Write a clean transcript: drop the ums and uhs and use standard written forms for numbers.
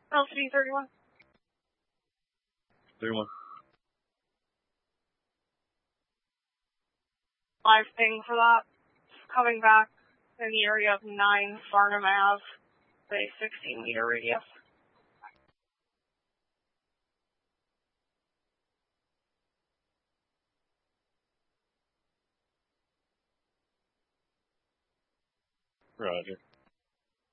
LCD 31. 31. Live ping for that. Coming back in the area of 9 Farnham Ave, a 16-meter radius. Roger.